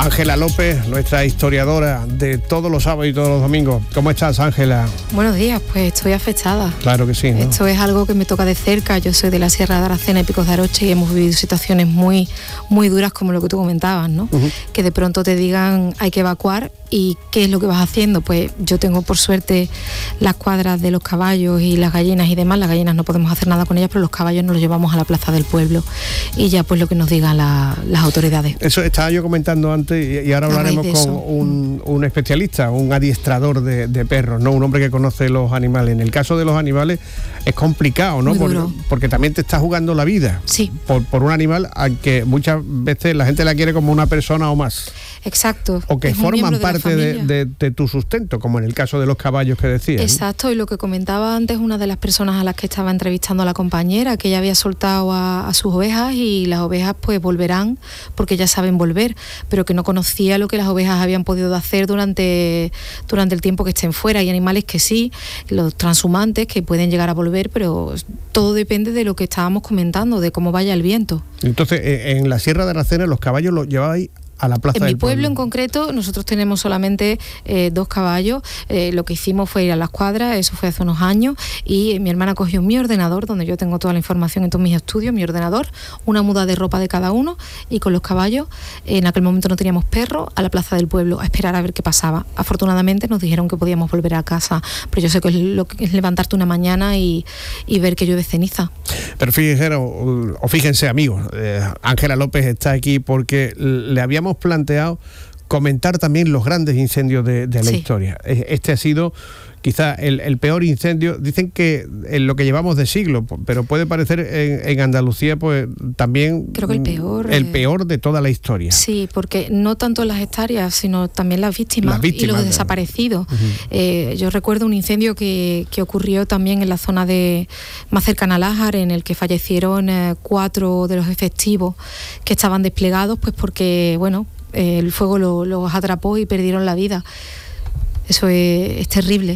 Ángela López, nuestra historiadora de todos los sábados y todos los domingos. ¿Cómo estás, Ángela? Buenos días, pues estoy afectada. Claro que sí, ¿no? Esto es algo que me toca de cerca. Yo soy de la Sierra de Aracena y Picos de Aroche y hemos vivido situaciones muy, muy duras como lo que tú comentabas, ¿no? Que de pronto te digan hay que evacuar y ¿qué es lo que vas haciendo? Pues yo tengo por suerte las cuadras de los caballos y las gallinas y demás. Las gallinas no podemos hacer nada con ellas, pero los caballos nos los llevamos a la plaza del pueblo y ya pues lo que nos digan las autoridades. Eso estaba yo comentando antes y ahora hablaremos con un especialista, un adiestrador de perros, ¿no? Un hombre que conoce los animales. En el caso de los animales es complicado, ¿no? Porque también te está jugando la vida. Sí. Por un animal al que muchas veces la gente la quiere como una persona o más. Exacto. O que forman parte de tu sustento, como en el caso de los caballos que decías. Exacto, y lo que comentaba antes una de las personas a las que estaba entrevistando a la compañera, que ella había soltado a sus ovejas y las ovejas pues volverán porque ya saben volver, pero que no conocía lo que las ovejas habían podido hacer durante el tiempo que estén fuera. Hay animales que sí, los transhumantes que pueden llegar a volver, pero todo depende de lo que estábamos comentando, de cómo vaya el viento. Entonces, en la Sierra de Aracena los caballos los lleváis a la plaza del pueblo. En mi pueblo en concreto nosotros tenemos solamente 2 caballos. Lo que hicimos fue ir a las cuadras, eso fue hace unos años, y mi hermana cogió mi ordenador, donde yo tengo toda la información en todos mis estudios, mi ordenador, una muda de ropa de cada uno, y con los caballos, en aquel momento no teníamos perro, a la plaza del pueblo a esperar a ver qué pasaba. Afortunadamente nos dijeron que podíamos volver a casa, pero yo sé que es lo que es levantarte una mañana y ver que llueve ceniza. Pero fíjense amigos, Ángela López está aquí porque le habíamos planteado comentar también los grandes incendios de la historia. Este ha sido quizá el peor incendio, dicen que en lo que llevamos de siglo, pero puede parecer en Andalucía pues también creo que el peor de toda la historia. Sí, porque no tanto las hectáreas, sino también las víctimas y los desaparecidos. Yo recuerdo un incendio que ocurrió también en la zona más cercana a Lájar, en el que fallecieron 4 de los efectivos que estaban desplegados, pues porque, bueno, el fuego los atrapó y perdieron la vida. Eso es terrible.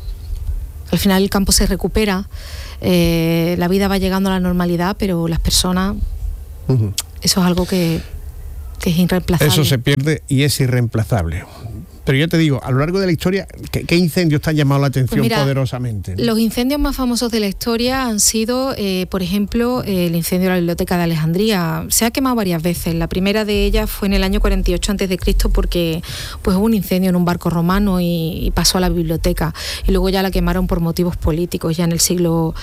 Al final el campo se recupera, la vida va llegando a la normalidad, pero las personas, eso es algo que es irreemplazable. Eso se pierde y es irreemplazable. Pero yo te digo, a lo largo de la historia, ¿qué incendios te han llamado la atención poderosamente? Los incendios más famosos de la historia han sido, por ejemplo, el incendio de la Biblioteca de Alejandría. Se ha quemado varias veces. La primera de ellas fue en el año 48 a.C. porque pues, hubo un incendio en un barco romano y pasó a la biblioteca. Y luego ya la quemaron por motivos políticos, ya en el siglo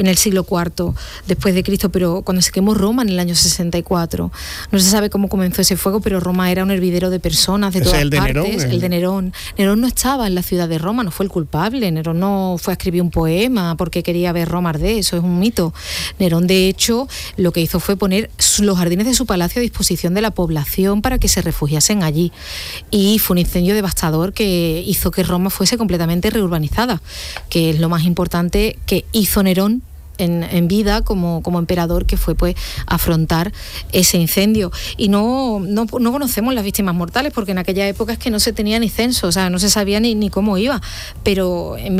IV después de Cristo. Pero cuando se quemó Roma en el año 64, no se sabe cómo comenzó ese fuego, pero Roma era un hervidero de personas de todas partes. El de Nerón no estaba en la ciudad de Roma, no fue el culpable. Nerón no fue a escribir un poema porque quería ver Roma arder, eso es un mito. Nerón, de hecho, lo que hizo fue poner los jardines de su palacio a disposición de la población para que se refugiasen allí. Y fue un incendio devastador que hizo que Roma fuese completamente reurbanizada, que es lo más importante que hizo Nerón en vida como emperador, que fue pues afrontar ese incendio. Y no conocemos las víctimas mortales porque en aquella época es que no se tenía ni censo, o sea, no se sabía ni cómo iba, pero en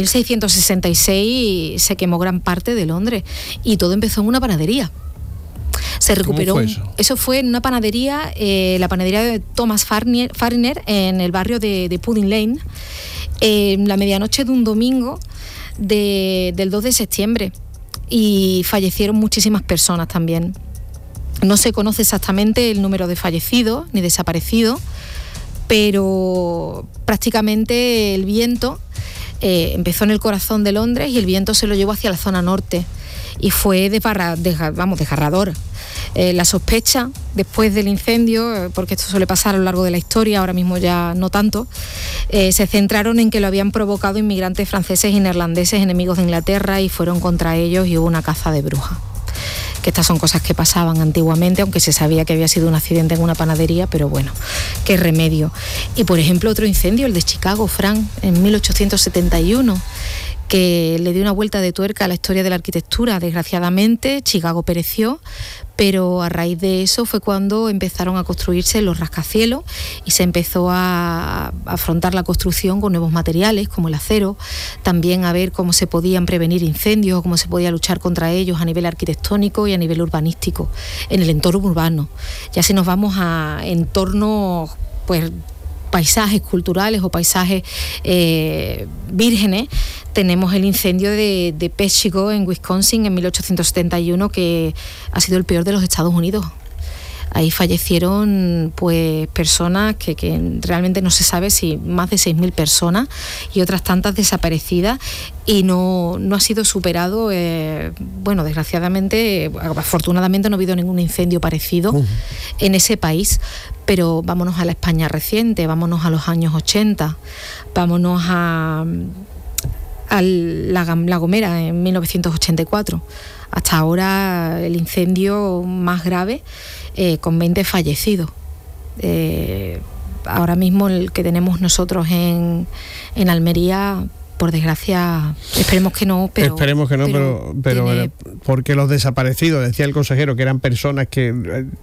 1666 se quemó gran parte de Londres y todo empezó en una panadería. Se recuperó. ¿Cómo fue eso? Eso fue en una panadería, la panadería de Thomas Fariner en el barrio de Pudding Lane, la medianoche de un domingo del 2 de septiembre. Y fallecieron muchísimas personas también. No se conoce exactamente el número de fallecidos ni desaparecidos, pero prácticamente el viento empezó en el corazón de Londres y el viento se lo llevó hacia la zona norte y fue desgarrador. La sospecha después del incendio, porque esto suele pasar a lo largo de la historia, ahora mismo ya no tanto, se centraron en que lo habían provocado inmigrantes franceses y neerlandeses enemigos de Inglaterra y fueron contra ellos y hubo una caza de brujas. Que estas son cosas que pasaban antiguamente, aunque se sabía que había sido un accidente en una panadería, pero bueno, qué remedio. Y por ejemplo otro incendio, el de Chicago, Frank, en 1871, que le dio una vuelta de tuerca a la historia de la arquitectura. Desgraciadamente, Chicago pereció, pero a raíz de eso fue cuando empezaron a construirse los rascacielos y se empezó a afrontar la construcción con nuevos materiales como el acero, también a ver cómo se podían prevenir incendios o cómo se podía luchar contra ellos a nivel arquitectónico y a nivel urbanístico, en el entorno urbano. Ya si nos vamos a entornos pues paisajes culturales o paisajes vírgenes, tenemos el incendio de Peshtigo en Wisconsin en 1871, que ha sido el peor de los Estados Unidos. Ahí fallecieron pues personas que realmente no se sabe si más de 6.000 personas y otras tantas desaparecidas, y no ha sido superado. Bueno, desgraciadamente, afortunadamente no ha habido ningún incendio parecido en ese país, pero vámonos a la España reciente, vámonos a los años 80, vámonos a La Gomera en 1984. Hasta ahora el incendio más grave, con 20 fallecidos. Ahora mismo el que tenemos nosotros en Almería, por desgracia, esperemos que no, pero tiene... porque los desaparecidos, decía el consejero, que eran personas que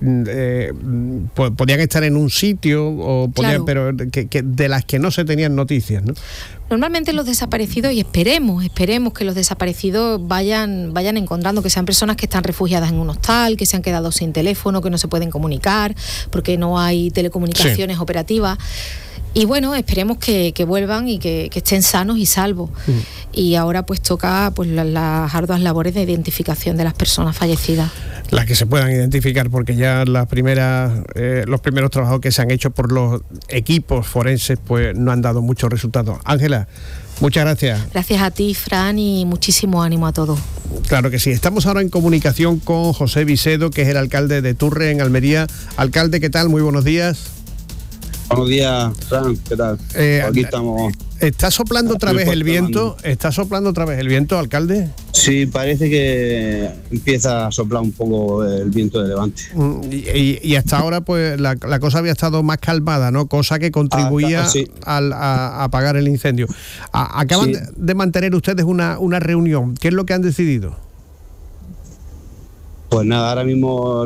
podían estar en un sitio o podían, claro, pero que de las que no se tenían noticias, ¿no? Normalmente los desaparecidos, y esperemos que los desaparecidos vayan encontrando, que sean personas que están refugiadas en un hostal, que se han quedado sin teléfono, que no se pueden comunicar porque no hay telecomunicaciones operativas. Y bueno, esperemos que vuelvan y que estén sanos y salvos. Y ahora pues toca pues las arduas labores de identificación de las personas fallecidas. Las que se puedan identificar, porque ya los primeros trabajos que se han hecho por los equipos forenses pues no han dado muchos resultados. Ángela, muchas gracias. Gracias a ti, Fran, y muchísimo ánimo a todos. Claro que sí. Estamos ahora en comunicación con José Vicedo, que es el alcalde de Turre, en Almería. Alcalde, ¿qué tal? Muy buenos días. Buenos días, Fran, ¿qué tal? Aquí estamos. ¿Está soplando otra vez el viento? ¿Está soplando otra vez el viento, alcalde? Sí, parece que empieza a soplar un poco el viento de levante. Y hasta ahora pues la cosa había estado más calmada, ¿no? Cosa que contribuía a apagar el incendio. Acaban de mantener ustedes una reunión. ¿Qué es lo que han decidido? Pues nada, ahora mismo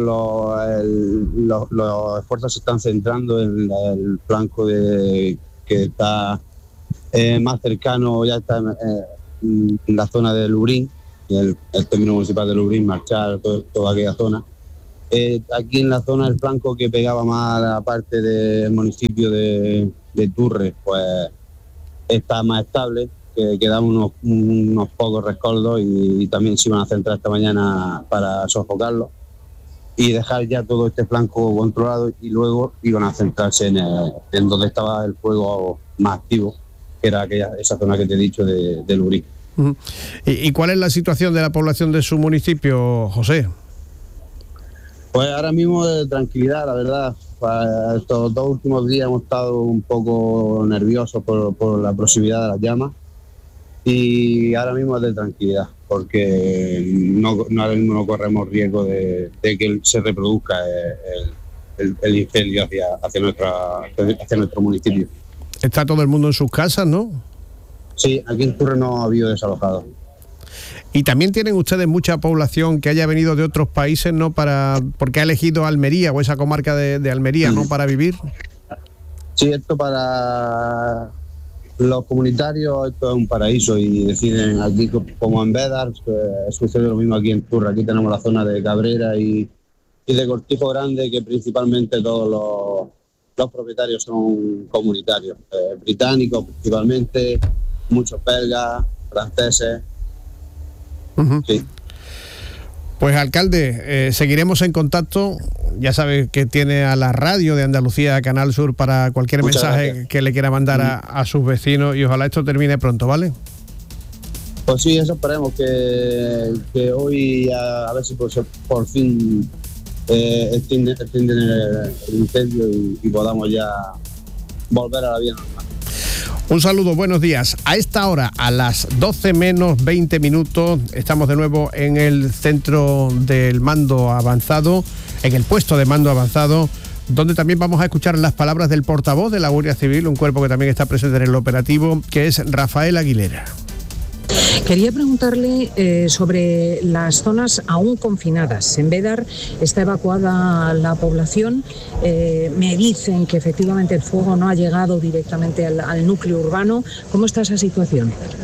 los esfuerzos se están centrando en el flanco que está más cercano, ya está en la zona de Lubrín, el término municipal de Lubrín, Marchal, toda aquella zona. Aquí en la zona, el flanco que pegaba más a la parte del municipio de Turre, pues está más estable. Que quedan unos pocos rescoldos y también se iban a centrar esta mañana para sofocarlo y dejar ya todo este flanco controlado, y luego iban a centrarse en donde estaba el fuego más activo, que era esa zona que te he dicho de Lubrín. ¿Y cuál es la situación de la población de su municipio, José? Pues ahora mismo de tranquilidad, la verdad. Estos 2 últimos días hemos estado un poco nerviosos por la proximidad de las llamas. Y ahora mismo es de tranquilidad, porque ahora mismo no corremos riesgo de que se reproduzca el incendio hacia nuestro municipio. Está todo el mundo en sus casas, ¿no? Sí, aquí en Turre no ha habido desalojados. Y también tienen ustedes mucha población que haya venido de otros países, ¿no? Porque ha elegido Almería o esa comarca de Almería, ¿no? Para vivir. Sí, esto para los comunitarios, esto es un paraíso, y deciden aquí, como en Bédar, sucede lo mismo aquí en Turre. Aquí tenemos la zona de Cabrera y de Cortijo Grande, que principalmente todos los propietarios son comunitarios, británicos principalmente, muchos belgas, franceses. Sí. Pues alcalde, seguiremos en contacto. Ya sabe que tiene a la radio de Andalucía, Canal Sur, para cualquier mensaje que le quiera mandar a sus vecinos, y ojalá esto termine pronto, ¿vale? Pues sí, eso esperemos, que hoy a ver si por fin extienden el incendio y podamos ya volver a la vida normal. Un saludo, buenos días. A esta hora, a las 12 menos 20 minutos, estamos de nuevo en el centro del mando avanzado, en el puesto de mando avanzado, donde también vamos a escuchar las palabras del portavoz de la Guardia Civil, un cuerpo que también está presente en el operativo, que es Rafael Aguilera. Quería preguntarle sobre las zonas aún confinadas. En Bédar está evacuada la población. Me dicen que efectivamente el fuego no ha llegado directamente al núcleo urbano. ¿Cómo está esa situación?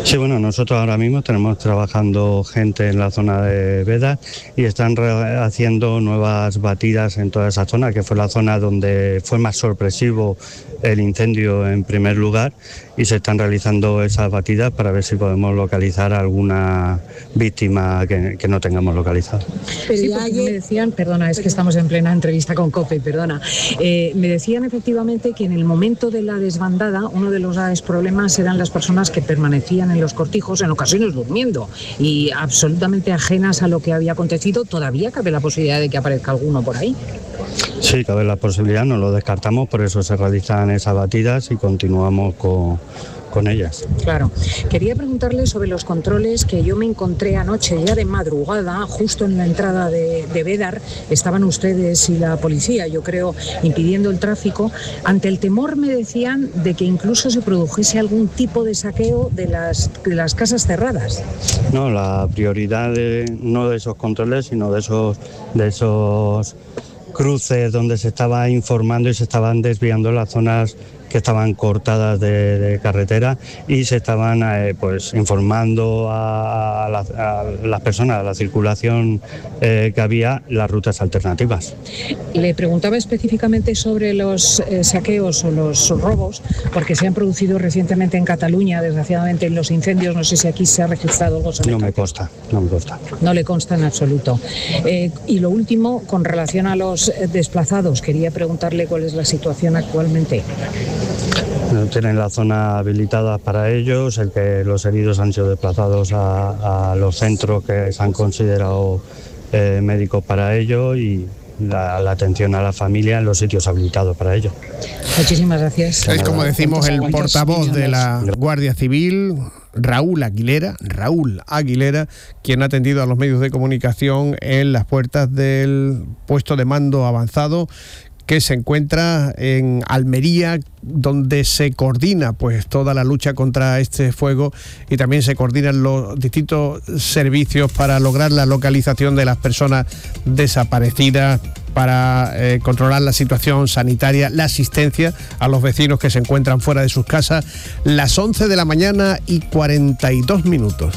Sí, bueno, nosotros ahora mismo tenemos trabajando gente en la zona de Bédar y están haciendo nuevas batidas en toda esa zona, que fue la zona donde fue más sorpresivo el incendio en primer lugar, y se están realizando esas batidas para ver si podemos localizar alguna víctima que no tengamos localizada. Pero sí, me decían, perdona, es que estamos en plena entrevista con COPE, perdona, me decían efectivamente que en el momento de la desbandada uno de los graves problemas eran las personas que permanecían en los cortijos, en ocasiones durmiendo y absolutamente ajenas a lo que había acontecido. ¿Todavía cabe la posibilidad de que aparezca alguno por ahí? Sí, cabe la posibilidad, no lo descartamos, por eso se realizan esas batidas y continuamos con ellas. Claro. Quería preguntarle sobre los controles que yo me encontré anoche ya de madrugada, justo en la entrada de Bédar. Estaban ustedes y la policía, yo creo, impidiendo el tráfico. Ante el temor, me decían, de que incluso se produjese algún tipo de saqueo de las casas cerradas. No, la prioridad no de esos controles, sino de esos cruces donde se estaba informando y se estaban desviando las zonas que estaban cortadas de carretera, y se estaban informando a las personas, a la circulación que había, las rutas alternativas. Le preguntaba específicamente sobre los saqueos o los robos, porque se han producido recientemente en Cataluña, desgraciadamente, en los incendios. No sé si aquí se ha registrado algo sobre No me consta. No le consta en absoluto. Y lo último, con relación a los desplazados, quería preguntarle cuál es la situación actualmente. Tienen la zona habilitada para ellos, el que los heridos han sido desplazados a los centros que se han considerado médicos para ello, y la atención a la familia en los sitios habilitados para ello. Muchísimas gracias. Es, como decimos, el portavoz de la Guardia Civil, Raúl Aguilera, quien ha atendido a los medios de comunicación en las puertas del puesto de mando avanzado que se encuentra en Almería, donde se coordina pues toda la lucha contra este fuego, y también se coordinan los distintos servicios para lograr la localización de las personas desaparecidas, para controlar la situación sanitaria, la asistencia a los vecinos que se encuentran fuera de sus casas. Las 11 de la mañana y 42 minutos.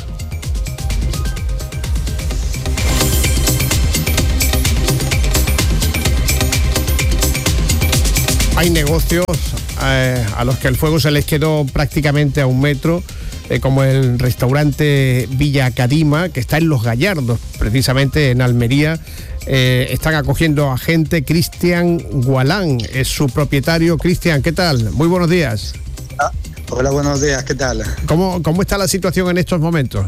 Hay negocios a los que el fuego se les quedó prácticamente a un metro, como el restaurante Villa Cadima, que está en Los Gallardos, precisamente en Almería. Están acogiendo a gente. Cristian Gualán es su propietario. Cristian, ¿qué tal? Muy buenos días. Hola, buenos días, ¿qué tal? ¿Cómo está la situación en estos momentos?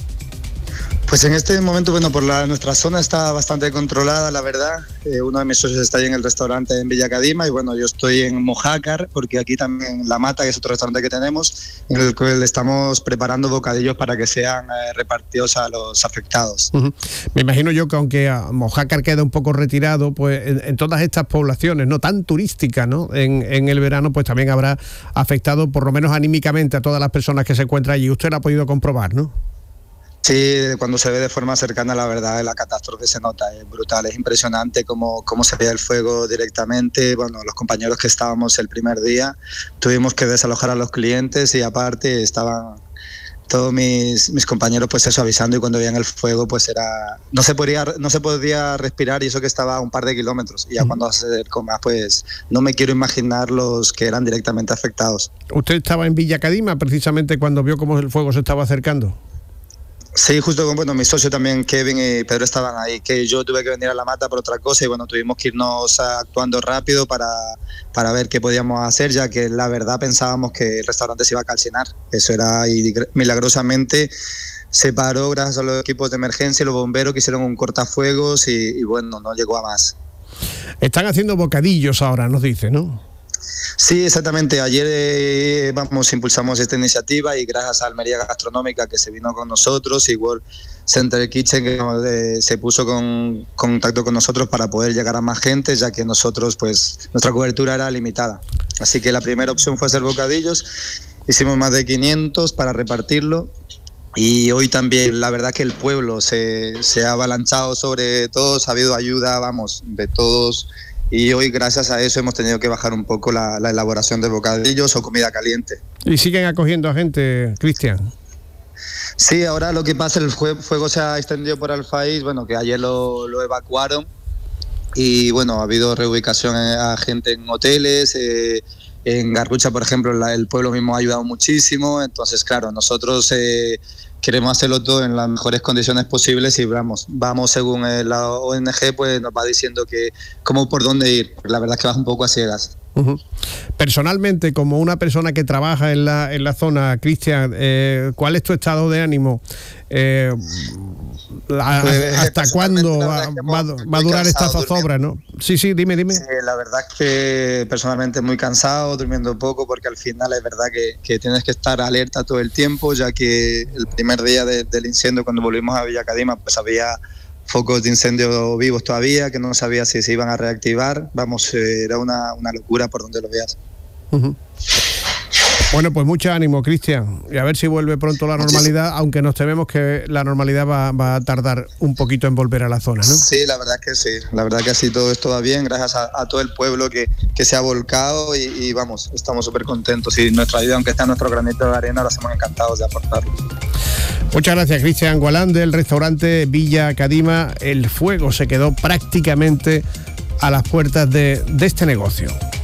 Pues en este momento, bueno, nuestra zona está bastante controlada, la verdad. Uno de mis socios está ahí en el restaurante en Villa Cadima, y bueno, yo estoy en Mojácar, porque aquí también La Mata, que es otro restaurante que tenemos, en el cual estamos preparando bocadillos para que sean repartidos a los afectados. Uh-huh. Me imagino yo que aunque Mojácar queda un poco retirado, pues en todas estas poblaciones no tan turísticas, ¿no? En el verano, pues también habrá afectado, por lo menos anímicamente, a todas las personas que se encuentran allí. Usted lo ha podido comprobar, ¿no? Sí, cuando se ve de forma cercana, la verdad, la catástrofe se nota, es brutal, es impresionante cómo se ve el fuego directamente. Bueno, los compañeros que estábamos el primer día tuvimos que desalojar a los clientes, y aparte estaban todos mis compañeros pues eso, avisando, y cuando veían el fuego pues no se podía respirar, y eso que estaba a un par de kilómetros, y ya cuando se acercó más, pues no me quiero imaginar los que eran directamente afectados. ¿Usted estaba en Villa Cadima precisamente cuando vio cómo el fuego se estaba acercando? Sí, justo con mi socio también, Kevin y Pedro, estaban ahí, que yo tuve que venir a La Mata por otra cosa, y bueno, tuvimos que irnos actuando rápido para ver qué podíamos hacer, ya que la verdad pensábamos que el restaurante se iba a calcinar. Eso era, y milagrosamente se paró gracias a los equipos de emergencia y los bomberos, que hicieron un cortafuegos, y bueno, no llegó a más. Están haciendo bocadillos ahora, nos dice, ¿no? Sí, exactamente. Ayer impulsamos esta iniciativa, y gracias a Almería Gastronómica, que se vino con nosotros, y World Center Kitchen, que se puso con contacto con nosotros para poder llegar a más gente, ya que nosotros, pues, nuestra cobertura era limitada. Así que la primera opción fue hacer bocadillos. Hicimos más de 500 para repartirlo. Y hoy también, la verdad que el pueblo se ha avalanchado sobre todos, ha habido ayuda, de todos. Y hoy, gracias a eso, hemos tenido que bajar un poco la elaboración de bocadillos o comida caliente. ¿Y siguen acogiendo a gente, Cristian? Sí, ahora lo que pasa, el fuego se ha extendido por Alfaiz, bueno, que ayer lo evacuaron y bueno, ha habido reubicación a gente en hoteles, en Garrucha, por ejemplo, el pueblo mismo ha ayudado muchísimo, entonces claro, nosotros queremos hacerlo todo en las mejores condiciones posibles y vamos según la ONG, pues nos va diciendo que cómo por dónde ir, la verdad es que vas un poco a ciegas. Uh-huh. Personalmente, como una persona que trabaja en la zona, Cristian, ¿cuál es tu estado de ánimo? ¿Hasta cuándo va a durar esta zozobra, no? Sí, dime. La verdad es que personalmente muy cansado, durmiendo poco, porque al final es verdad que tienes que estar alerta todo el tiempo, ya que el primer día del incendio, cuando volvimos a Villa Cadima, pues había focos de incendio vivos todavía, que no sabía si se iban a reactivar. Vamos, era una locura por donde lo veas. Uh-huh. Bueno, pues mucho ánimo, Cristian, y a ver si vuelve pronto la normalidad, aunque nos tememos que la normalidad va a tardar un poquito en volver a la zona, ¿no? Sí, la verdad que sí, la verdad que así todo esto va bien, gracias a todo el pueblo que se ha volcado y vamos, estamos súper contentos y nuestra ayuda, aunque está en nuestro granito de arena, lo hacemos encantados de aportarlo. Muchas gracias, Cristian Gualán, del restaurante Villa Cadima. El fuego se quedó prácticamente a las puertas de este negocio.